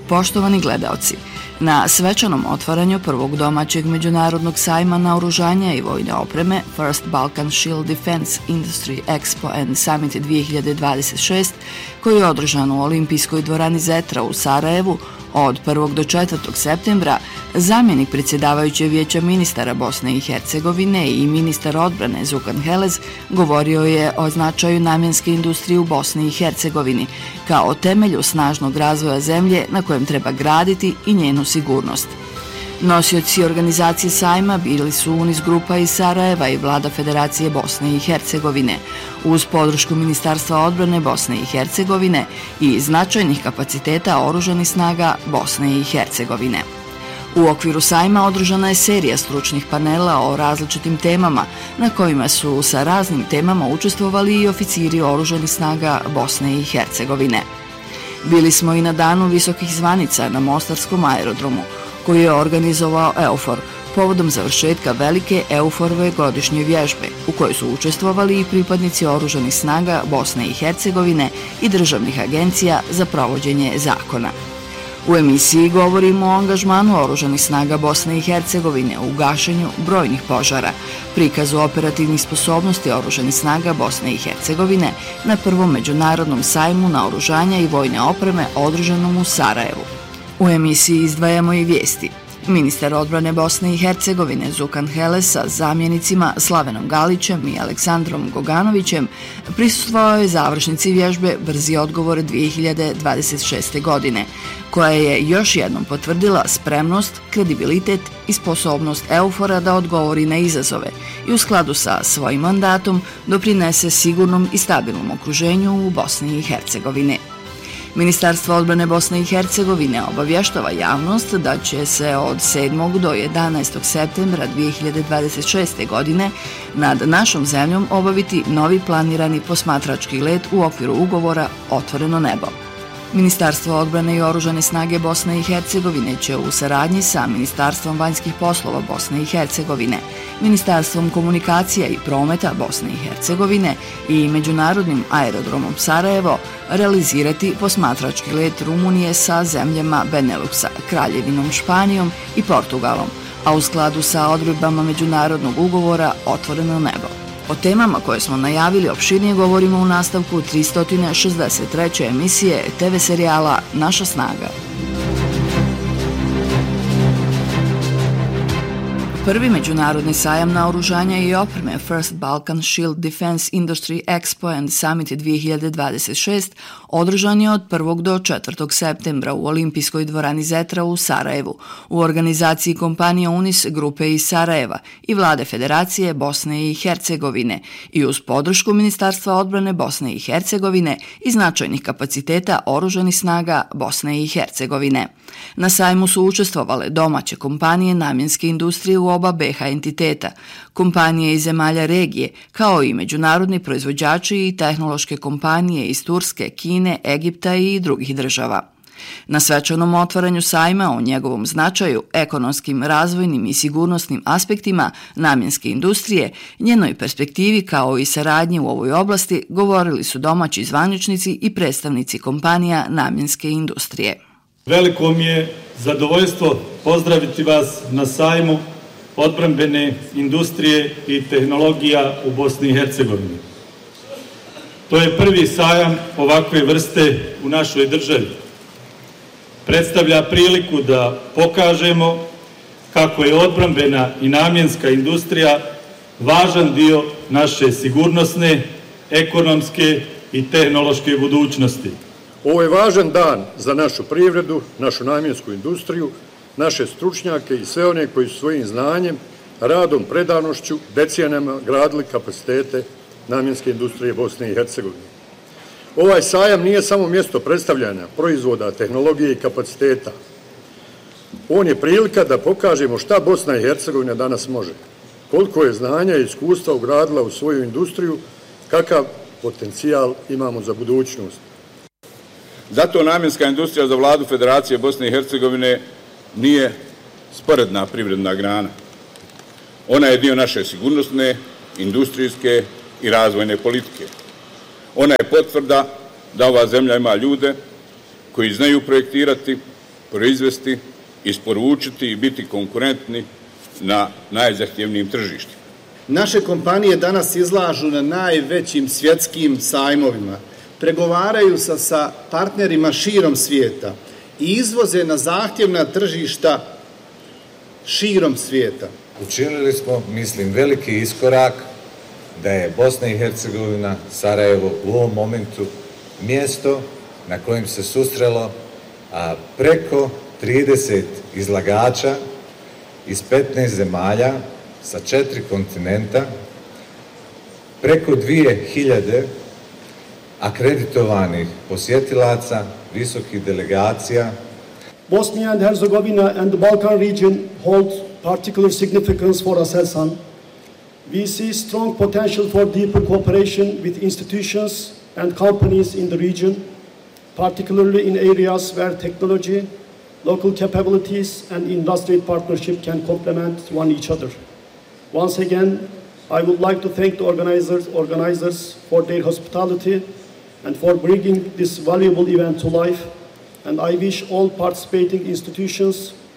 Poštovani gledaoci, na svečanom otvaranju prvog domaćeg međunarodnog sajma naoružanja i vojne opreme First Balkan Shield Defense Industry Expo and Summit 2026, koji je održan u Olimpijskoj dvorani Zetra u Sarajevu od 1. do 4. septembra, zamjenik predsjedavajućeg vijeća ministara Bosne i Hercegovine i ministar odbrane Zukan Helez govorio je o značaju namjenske industrije u Bosni i Hercegovini kao temelju snažnog razvoja zemlje na kojem treba graditi i njenu sigurnost. Nosioci organizacije sajma bili su Unis grupa iz Sarajeva i vlada Federacije Bosne i Hercegovine, uz podršku Ministarstva odbrane Bosne i Hercegovine i značajnih kapaciteta oružanih snaga Bosne i Hercegovine. U okviru sajma održana je serija stručnih panela o različitim temama, na kojima su sa raznim temama učestvovali i oficiri oružanih snaga Bosne i Hercegovine. Bili smo i na danu visokih zvanica na Mostarskom aerodromu, koji je organizovao EUFOR povodom završetka velike EUFOR-ove godišnje vježbe, u kojoj su učestvovali i pripadnici oružanih snaga Bosne i Hercegovine i državnih agencija za provođenje zakona. U emisiji govorimo o angažmanu oružanih snaga Bosne i Hercegovine u gašenju brojnih požara, prikazu operativnih sposobnosti oružanih snaga Bosne i Hercegovine na prvom međunarodnom sajmu naoružanja i vojne opreme održanom u Sarajevu. U emisiji izdvajamo i vijesti. Ministar odbrane Bosne i Hercegovine Zukan Helez sa zamjenicima Slavenom Galićem i Aleksandrom Goganovićem prisustvovao je završnici vježbe Brzi odgovor 2026. godine, koja je još jednom potvrdila spremnost, kredibilitet i sposobnost EUFOR-a da odgovori na izazove i u skladu sa svojim mandatom doprinese sigurnom i stabilnom okruženju u Bosni i Hercegovini. Ministarstvo odbrane Bosne i Hercegovine obavještava javnost da će se od 7. do 11. septembra 2026. godine nad našom zemljom obaviti novi planirani posmatrački let u okviru ugovora Otvoreno nebo. Ministarstvo odbrane i oružane snage Bosne i Hercegovine će u saradnji sa Ministarstvom vanjskih poslova Bosne i Hercegovine, Ministarstvom komunikacija i prometa Bosne i Hercegovine i Međunarodnim aerodromom Sarajevo realizirati posmatrački let Rumunije sa zemljama Beneluxa, Kraljevinom Španijom i Portugalom, a u skladu sa odredbama međunarodnog ugovora Otvoreno nebo. O temama koje smo najavili opširnije govorimo u nastavku 363. emisije TV serijala Naša snaga. Prvi međunarodni sajam naoružanja i opreme First Balkan Shield Defense Industry Expo and Summit 2026 održan je od 1. do 4. septembra u Olimpijskoj dvorani Zetra u Sarajevu u organizaciji kompanije Unis grupe iz Sarajeva i vlade Federacije Bosne i Hercegovine i uz podršku Ministarstva odbrane Bosne i Hercegovine i značajnih kapaciteta oružanih snaga Bosne i Hercegovine. Na sajmu su učestvovale domaće kompanije namjenske industrije u oba BiH entiteta, kompanije iz zemalja regije, kao i međunarodni proizvođači i tehnološke kompanije iz Turske, Kine, Egipta i drugih država. Na svečanom otvaranju sajma o njegovom značaju, ekonomskim, razvojnim i sigurnosnim aspektima namjenske industrije, njenoj perspektivi kao i saradnji u ovoj oblasti govorili su domaći zvaničnici i predstavnici kompanija namjenske industrije. Veliko mi je zadovoljstvo pozdraviti vas na sajmu odbrambene industrije i tehnologija u Bosni i Hercegovini. To je prvi sajam ovakve vrste u našoj državi. Predstavlja priliku da pokažemo kako je odbrambena i namjenska industrija važan dio naše sigurnosne, ekonomske i tehnološke budućnosti. Ovo je važan dan za našu privredu, našu namjensku industriju, naše stručnjake i sve one koji su svojim znanjem, radom, predanošću, decenijama gradili kapacitete namjenske industrije Bosne i Hercegovine. Ovaj sajam nije samo mjesto predstavljanja proizvoda, tehnologije i kapaciteta. On je prilika da pokažemo šta Bosna i Hercegovina danas može, koliko je znanja i iskustva ugradila u svoju industriju, kakav potencijal imamo za budućnost. Zato namjenska industrija za vladu Federacije Bosne i Hercegovine nije sporedna privredna grana. Ona je dio naše sigurnosne, industrijske i razvojne politike. Ona je potvrda da ova zemlja ima ljude koji znaju projektirati, proizvesti, isporučiti i biti konkurentni na najzahtjevnijim tržištima. Naše kompanije danas izlažu na najvećim svjetskim sajmovima, pregovaraju sa partnerima širom svijeta i izvoze na zahtjevna tržišta širom svijeta. Učinili smo, mislim, veliki iskorak da je Bosna i Hercegovina, Sarajevo u ovom momentu mjesto na kojem se susrelo preko 30 izlagača iz 15 zemalja sa 4 kontinenta, preko 2000 akreditovanih posjetilaca, visokih delegacija. Bosnia and Herzegovina and the Balkan region hold particular significance for Aselsan. We see strong potential for deeper cooperation with institutions and companies in the region, particularly in areas where technology, local capabilities, and industry partnership can complement one each other. Once again, I would like to thank the organizers for their hospitality and for bringing this valuable event to life. And I wish all participating institutions,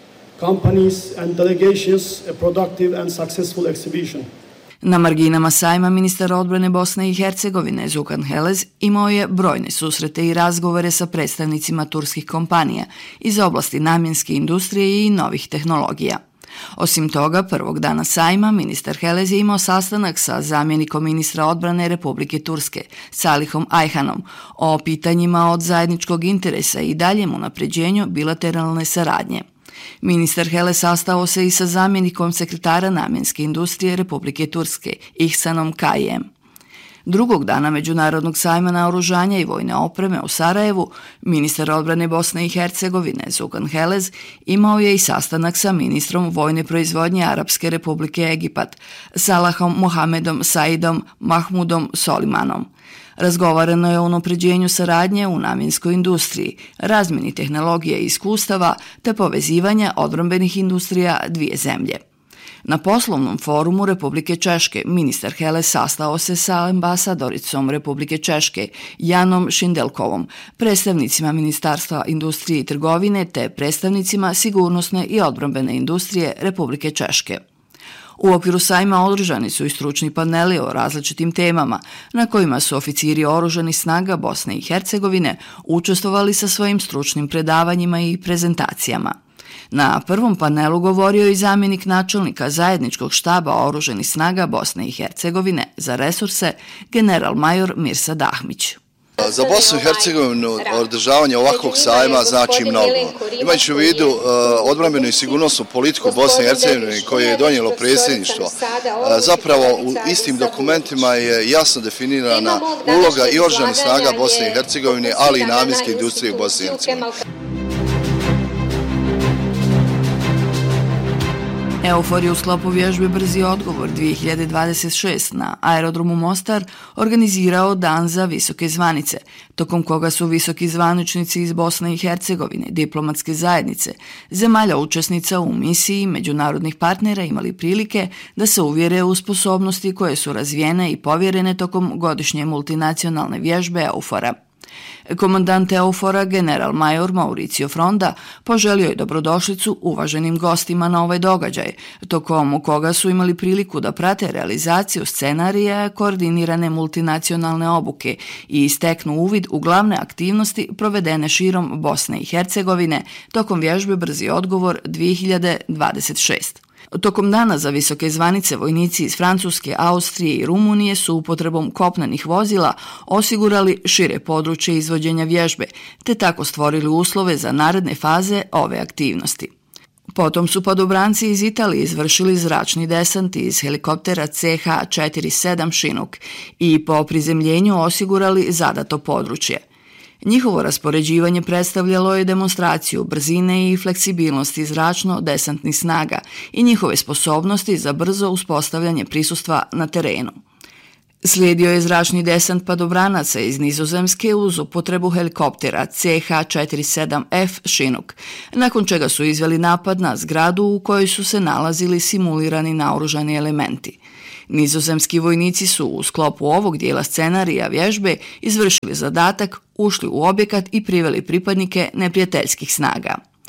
companies, and delegations a productive and successful exhibition. Na marginama sajma ministar odbrane Bosne i Hercegovine Zukan Helez imao je brojne susrete i razgovore sa predstavnicima turskih kompanija iz oblasti namjenske industrije i novih tehnologija. Osim toga, prvog dana sajma ministar Helez je imao sastanak sa zamjenikom ministra odbrane Republike Turske, Salihom Ayhanom, o pitanjima od zajedničkog interesa i daljem unapređenju bilateralne saradnje. Ministar Helez sastao se i sa zamjenikom sekretara namjenske industrije Republike Turske, Ihsanom Kajem. Drugog dana Međunarodnog sajma naoružanja i vojne opreme u Sarajevu, ministar odbrane Bosne i Hercegovine Zukan Helez imao je i sastanak sa ministrom vojne proizvodnje Arapske Republike Egipat, Salahom Mohamedom Saidom Mahmudom Solimanom. Razgovarano je o unapređenju saradnje u namjenskoj industriji, razmjeni tehnologije i iskustava te povezivanja odbrambenih industrija dvije zemlje. Na poslovnom forumu Republike Češke ministar Helez sastao se sa ambasadoricom Republike Češke Janom Šindelkovom, predstavnicima Ministarstva industrije i trgovine te predstavnicima sigurnosne i odbrambene industrije Republike Češke. U okviru sajma održani su i stručni paneli o različitim temama na kojima su oficiri oružanih snaga Bosne i Hercegovine učestvovali sa svojim stručnim predavanjima i prezentacijama. Na prvom panelu govorio je i zamjenik načelnika zajedničkog štaba oružanih snaga Bosne i Hercegovine za resurse, general major Mirsad Ahmić. Za Bosnu i Hercegovinu održavanje ovakvog sajma znači mnogo. Imajući u vidu odbrambenu i sigurnosnu politiku Bosne i Hercegovine koju je donijelo predsjedništvo, zapravo u istim dokumentima je jasno definirana uloga i oružanih snaga Bosne i Hercegovine, ali i namjenske industrije Bosne i Hercegovine. EUFOR je u sklopu vježbe Brzi odgovor 2026 na aerodromu Mostar organizirao Dan za visoke zvanice, tokom koga su visoki zvaničnici iz Bosne i Hercegovine, diplomatske zajednice, zemalja učesnica u misiji međunarodnih partnera imali prilike da se uvjere u sposobnosti koje su razvijene i povjerene tokom godišnje multinacionalne vježbe EUFOR-a. Komandant EUFOR-a, general major Mauricio Fronda, poželio je dobrodošlicu uvaženim gostima na ovaj događaj, tokom koga su imali priliku da prate realizaciju scenarija koordinirane multinacionalne obuke i steknu uvid u glavne aktivnosti provedene širom Bosne i Hercegovine tokom vježbe Brzi odgovor 2026. Tokom dana za visoke zvanice vojnici iz Francuske, Austrije i Rumunije su upotrebom kopnenih vozila osigurali šire područje izvođenja vježbe, te tako stvorili uslove za naredne faze ove aktivnosti. Potom su padobranci iz Italije izvršili zračni desant iz helikoptera CH-47 Chinook i po prizemljenju osigurali zadato područje. Njihovo raspoređivanje predstavljalo je demonstraciju brzine i fleksibilnosti zračno-desantnih snaga i njihove sposobnosti za brzo uspostavljanje prisustva na terenu. Slijedio je zračni desant padobranaca iz Nizozemske uz upotrebu helikoptera CH-47F Chinook, nakon čega su izveli napad na zgradu u kojoj su se nalazili simulirani naoružani elementi. Nizozemski vojnici su u sklopu ovog dijela scenarija vježbe izvršili zadatak, ušli u objekat i priveli pripadnike neprijateljskih snaga.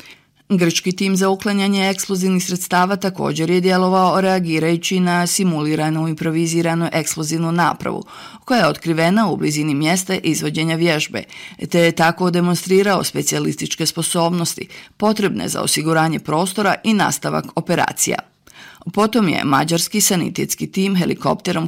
Grčki tim za uklanjanje eksplozivnih sredstava također je djelovao reagirajući na simuliranu improviziranu eksplozivnu napravu, koja je otkrivena u blizini mjesta izvođenja vježbe, te je tako demonstrirao specijalističke sposobnosti potrebne za osiguranje prostora i nastavak operacija. Potom je mađarski sanitetski tim helikopterom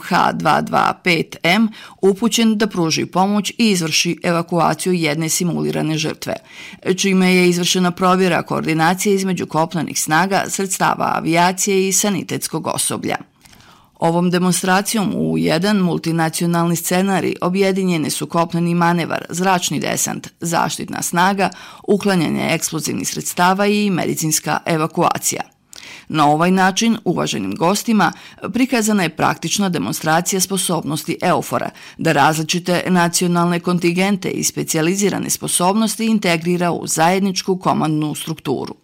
H225M upućen da pruži pomoć i izvrši evakuaciju jedne simulirane žrtve, čime je izvršena provjera koordinacije između kopnenih snaga, sredstava avijacije i sanitetskog osoblja. Ovom demonstracijom u jedan multinacionalni scenarij objedinjene su kopneni manevar, zračni desant, zaštitna snaga, uklanjanje eksplozivnih sredstava i medicinska evakuacija. Na ovaj način, uvaženim gostima, prikazana je praktična demonstracija sposobnosti EUFOR-a da različite nacionalne kontingente i specijalizirane sposobnosti integrira u zajedničku komandnu strukturu.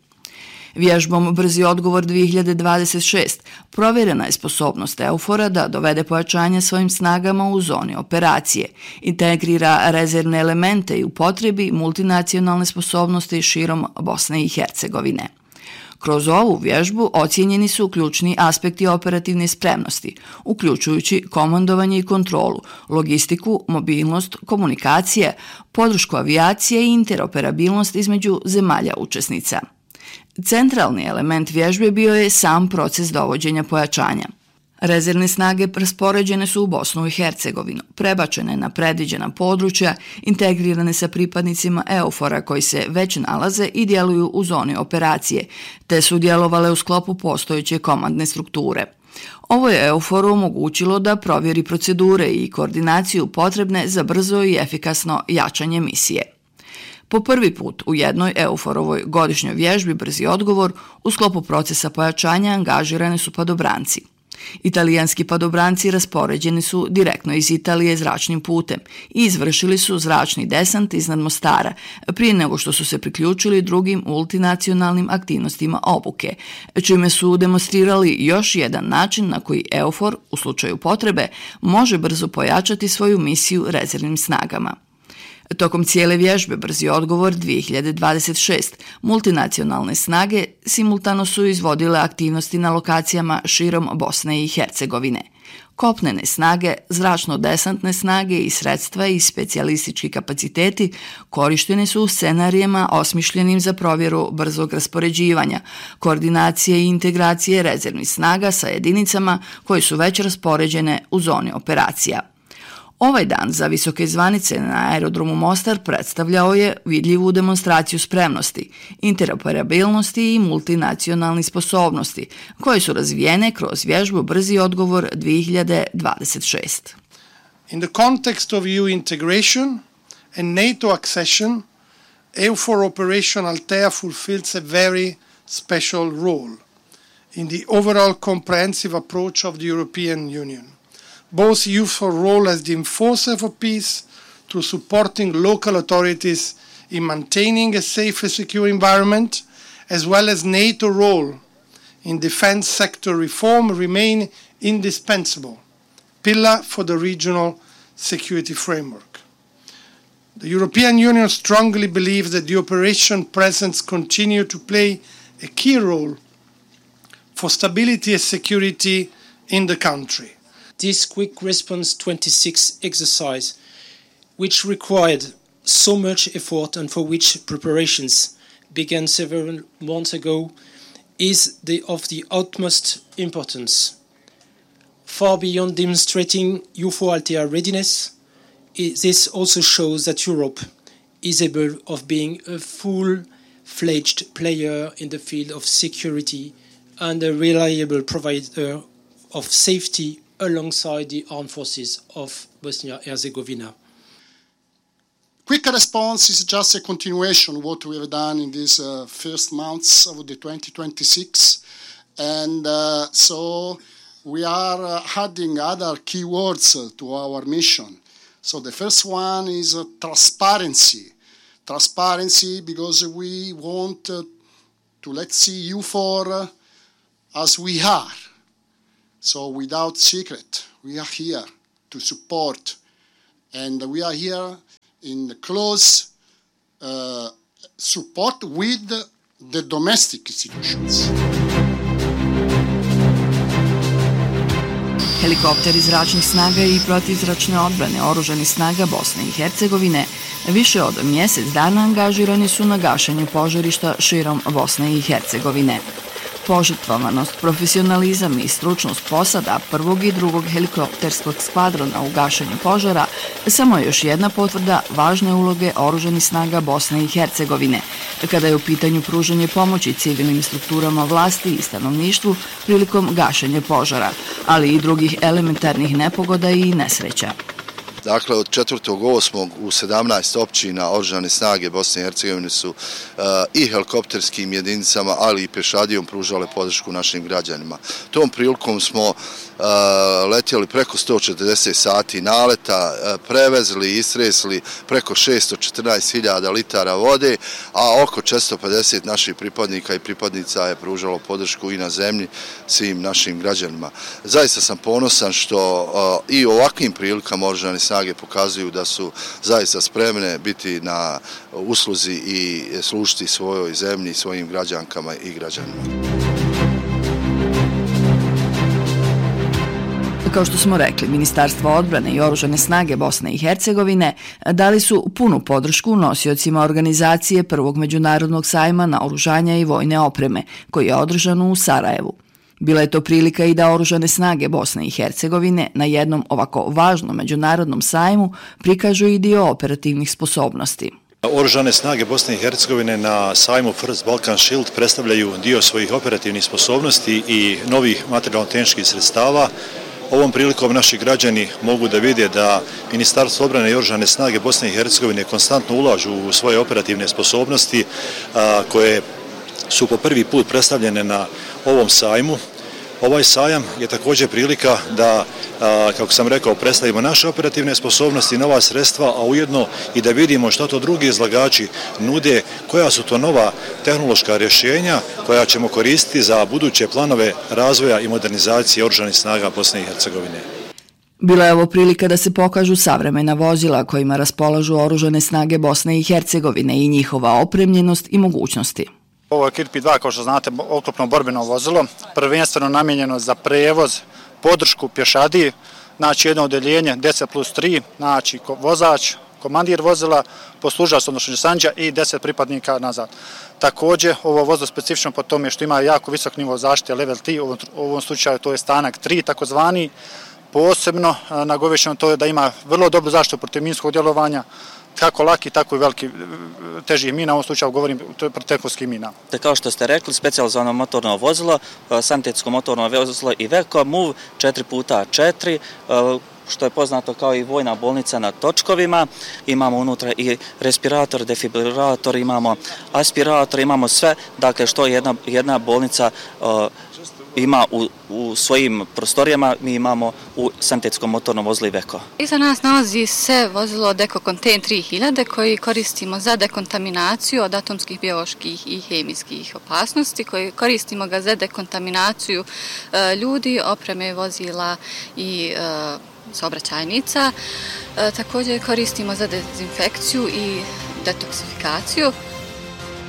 Vježbom Brzi odgovor 2026 provjerena je sposobnost EUFOR-a da dovede pojačanje svojim snagama u zoni operacije, integrira rezervne elemente i upotrebi multinacionalne sposobnosti širom Bosne i Hercegovine. Kroz ovu vježbu ocijenjeni su ključni aspekti operativne spremnosti, uključujući komandovanje i kontrolu, logistiku, mobilnost, komunikacije, podršku avijacije i interoperabilnost između zemalja učesnica. Centralni element vježbe bio je sam proces dovođenja pojačanja. Rezervne snage raspoređene su u Bosnu i Hercegovinu, prebačene na predviđena područja, integrirane sa pripadnicima EUFOR-a koji se već nalaze i djeluju u zoni operacije, te su djelovale u sklopu postojeće komandne strukture. Ovo je EUFOR-u omogućilo da provjeri procedure i koordinaciju potrebne za brzo i efikasno jačanje misije. Po prvi put u jednoj EUFOR-ovoj godišnjoj vježbi Brzi odgovor u sklopu procesa pojačanja angažirani su padobranci. Italijanski padobranci raspoređeni su direktno iz Italije zračnim putem i izvršili su zračni desant iznad Mostara prije nego što su se priključili drugim multinacionalnim aktivnostima obuke, čime su demonstrirali još jedan način na koji EUFOR u slučaju potrebe može brzo pojačati svoju misiju rezervnim snagama. Tokom cijele vježbe Brzi odgovor 2026 multinacionalne snage simultano su izvodile aktivnosti na lokacijama širom Bosne i Hercegovine. Kopnene snage, zračno-desantne snage i sredstva i specijalistički kapaciteti korišteni su u scenarijima osmišljenim za provjeru brzog raspoređivanja, koordinacije i integracije rezervnih snaga sa jedinicama koje su već raspoređene u zoni operacija. Ovaj dan za visoke zvanice na aerodromu Mostar predstavljao je vidljivu demonstraciju spremnosti, interoperabilnosti i multinacionalnih sposobnosti, koje su razvijene kroz vježbu Brzi odgovor 2026. In the context of EU integration and NATO accession, EUFOR Operation Althea fulfills a very special role in the overall comprehensive approach of the European Union. Both EUFOR role as the enforcer for peace through supporting local authorities in maintaining a safe and secure environment, as well as NATO role in defense sector reform remain indispensable pillar for the regional security framework. The European Union strongly believes that the operation presence continue to play a key role for stability and security in the country. This Quick Response 26 exercise, which required so much effort and for which preparations began several months ago, is of the utmost importance. Far beyond demonstrating EUFOR Althea readiness, this also shows that Europe is able of being a full-fledged player in the field of security and a reliable provider of safety alongside the armed forces of Bosnia-Herzegovina. Quick response is just a continuation of what we have done in these first months of the 2026, and so we are adding other keywords to our mission. So the first one is transparency. Transparency because we want to, let's see, EUFOR as we are. So without secret, we are here to support, and we are here in close support with the domestic institutions. Helikopteri zračnih snaga i protivzračne odbrane Oružanih snaga Bosne i Hercegovine više od mjesec dana angažirani su na gašenju požarišta širom Bosne i Hercegovine. Požrtvovanost, profesionalizam i stručnost posada prvog i drugog helikopterskog skvadrona u gašenju požara samo je još jedna potvrda važne uloge Oružanih snaga Bosne i Hercegovine, kada je u pitanju pružanje pomoći civilnim strukturama vlasti i stanovništvu prilikom gašenja požara, ali i drugih elementarnih nepogoda i nesreća. Dakle, od 4.8. u 17 općina Oružane snage Bosne i Hercegovine su i helikopterskim jedinicama, ali i pješadijom pružale podršku našim građanima. Tom prilikom smo letjeli preko 140 sati naleta, prevezli i istresli preko 614.000 litara vode, a oko 450 naših pripadnika i pripadnica je pružalo podršku i na zemlji svim našim građanima. Zaista sam ponosan što i u ovakvim prilikama Oružane snage pokazuju da su zaista spremne biti na usluzi i služiti svojoj zemlji, svojim građankama i građanima. Kao što smo rekli, Ministarstvo odbrane i Oružane snage Bosne i Hercegovine dali su punu podršku nosiocima organizacije prvog međunarodnog sajma naoružanja i vojne opreme, koji je održan u Sarajevu. Bila je to prilika i da Oružane snage Bosne i Hercegovine na jednom ovako važnom međunarodnom sajmu prikažu i dio operativnih sposobnosti. Oružane snage Bosne i Hercegovine na sajmu First Balkan Shield predstavljaju dio svojih operativnih sposobnosti i novih materijalno-tehničkih sredstava. Ovom prilikom naši građani mogu da vide da Ministarstvo odbrane i Oružane snage Bosne i Hercegovine konstantno ulažu u svoje operativne sposobnosti koje su po prvi put predstavljene na ovom sajmu. Ovaj sajam je također prilika da, kako sam rekao, predstavimo naše operativne sposobnosti, nova sredstva, a ujedno i da vidimo što to drugi izlagači nude, koja su to nova tehnološka rješenja koja ćemo koristiti za buduće planove razvoja i modernizacije Oružanih snaga Bosne i Hercegovine. Bila je ovo prilika da se pokažu savremena vozila kojima raspolažu Oružane snage Bosne i Hercegovine i njihova opremljenost i mogućnosti. Ovo je Kirpi 2, kao što znate, oklopno borbeno vozilo, prvenstveno namijenjeno za prevoz, podršku pješadiji, znači jedno odeljenje 10+3, znači vozač, komandir vozila, poslužač odnosno desantđija i 10 pripadnika nazad. Također, ovo vozilo specifično po tome što ima jako visok nivo zaštite level 3, u ovom slučaju to je stanak 3 takozvani, posebno nagovješeno to je da ima vrlo dobru zaštitu protiv minskog djelovanja, kako laki, tako i veliki težih mina, u ovom slučaju govorim proteklovskih mina. Kao što ste rekli, specijalizovano motorno vozilo, sanitetsko motorno vozilo Iveco MUV 4x4, što je poznato kao i vojna bolnica na točkovima. Imamo unutra i respirator, defibrilator, imamo aspirator, imamo sve, dakle što jedna bolnica ima u svojim prostorijama, mi imamo u sanitetskom motornom vozilu Iveco. Iza nas nalazi se vozilo Dekokontain 3000 koji koristimo za dekontaminaciju od atomskih, bioloških i hemijskih opasnosti, koji koristimo ga za dekontaminaciju ljudi, opreme, vozila i saobraćajnica. Također koristimo za dezinfekciju i detoksifikaciju.